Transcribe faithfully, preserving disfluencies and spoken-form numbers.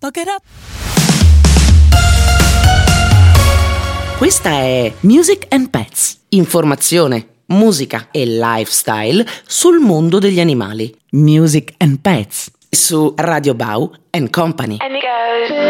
Fuck it up. Questa è Music and Pets, informazione, musica e lifestyle sul mondo degli animali. Music and Pets su Radio Bau and Company.